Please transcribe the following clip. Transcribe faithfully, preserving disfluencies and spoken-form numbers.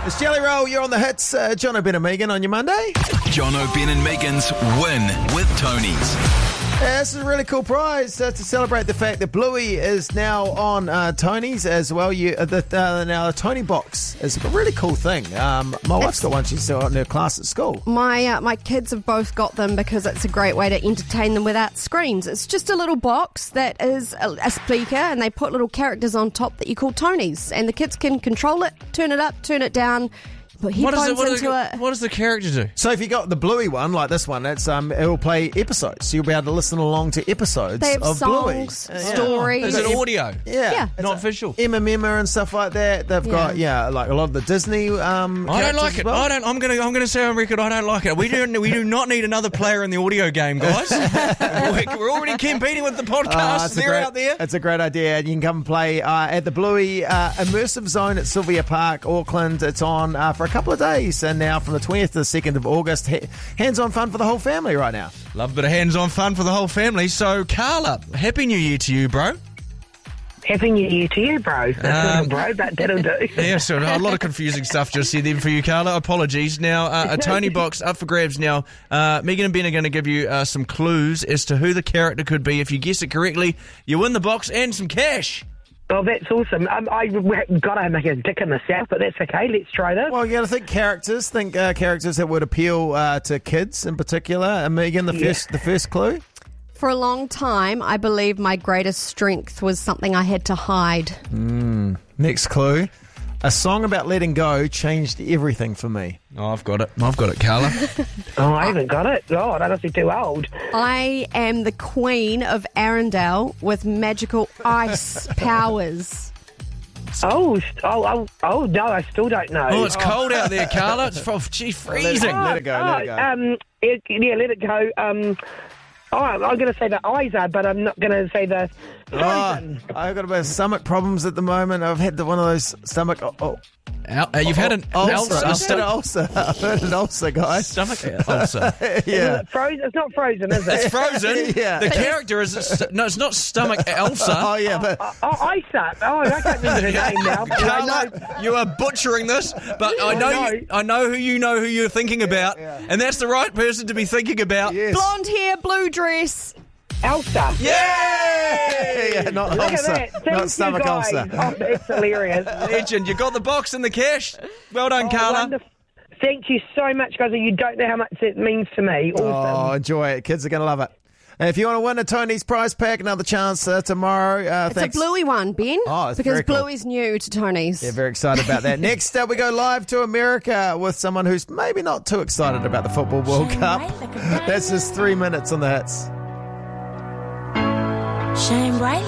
It's Jelly Roll, you're on the hits. Uh, John O'Ben and Megan on your Monday. John O'Ben and Megan's Win with Tony's. Yeah, this is a really cool prize uh, to celebrate the fact that Bluey is now on uh, Tony's as well. You, uh, the, uh, now the Tony box is a really cool thing. Um, my wife's got one. She's still in her class at school. My uh, my kids have both got them because it's a great way to entertain them without screens. It's just a little box that is a, a speaker, and they put little characters on top that you call Tonys, and the kids can control it, turn it up, turn it down. Put What, headphones is it, what, into does it. it, what does the character do? So if you got the Bluey one, like this one, it's um, it will play episodes. So you'll be able to listen along to episodes They have of songs, Bluey. stories. Is it audio? Yeah. Yeah. It's Not a- visual. Emma Memma and stuff like that. They've got, Yeah. yeah, like a lot of the Disney um I don't characters like as it. well. I don't. I'm gonna. I'm gonna say on record. I don't like it. We do. We do not need another player in the audio game, guys. we're, we're already competing with the podcast. Uh, it's a They're great- out there. It's a great idea. You can come and play uh, at the Bluey uh, Immersive Zone at Sylvia Park, Auckland. It's on uh, for a couple of days, and now from the twentieth to the second of August. Ha- hands-on fun for the whole family right now. Love a bit of hands-on fun for the whole family. So, Carla, Happy New Year to you, bro. Happy New Year to you, bro. That's Um, all, bro. That, that'll do. Yeah, so a lot of confusing stuff just said then for you, Carla. Apologies. Now, uh, a Tony box up for grabs now. Uh, Megan and Ben are going to give you uh, some clues as to who the character could be. If you guess it correctly, you win the box and some cash. Oh, that's awesome. Um, I got to make a dick in myself, but that's okay. Let's try this. Well, you got to think characters. Think uh, characters that would appeal uh, to kids in particular. And Megan, the Yeah. first, the first clue. For a long time, I believe my greatest strength was something I had to hide. Next clue. A song about letting go changed everything for me. Oh, I've got it. I've got it, Carla. Oh, I haven't got it. Oh, I must be too old. I am the queen of Arendelle with magical ice powers. Oh, st- oh, oh, oh, no, I still don't know. Oh, it's cold out there, Carla. It's oh, gee, freezing. Let it go, let it go. Um, it, yeah, let it go. Um, oh, I'm going to say the eyes are, but I'm not going to say the Oh, frozen. I've got a bit of stomach problems at the moment. I've had the, one of those stomach... Oh, oh, Al- uh, you've had an ulcer. ulcer. I've had an ulcer. I've had an ulcer, guys. Stomach ulcer. Yeah. Is it frozen? It's not frozen, is it? It's frozen. Yeah. The character is... St- no, it's not stomach ulcer. Oh, yeah, but... Oh, ice up. Oh, I can't remember her name now. But I know. Carla, you are butchering this, but I know I know. you, I know who you know who you're thinking about, and that's the right person to be thinking about. Yes. Blonde hair, blue dress. Elsa. Yeah, yeah, not Look ulcer. at that. Thank Not you, stomach guys. ulcer. Oh, that's hilarious. Legend, you got the box and the cash. Well done, Oh, Carla. wonderful. Thank you so much, guys. You don't know how much it means to me. Awesome. Oh, enjoy it. Kids are going to love it. And if you want to win a Tony's prize pack, another chance uh, tomorrow. Uh, It's thanks. a Bluey one, Ben. Oh, it's because very cool. Bluey's new to Tony's. Yeah, very excited about that. Next up, we go live to America with someone who's maybe not too excited about the Football World Cup. That's just three minutes on the hits. Shine bright.